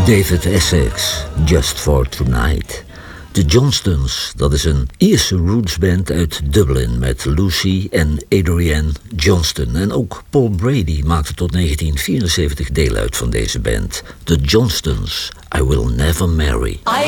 David Essex, Just for Tonight. De Johnstons, dat is een Ierse rootsband uit Dublin met Lucy en Adrienne Johnston. En ook Paul Brady maakte tot 1974 deel uit van deze band. The Johnstons, I Will Never Marry.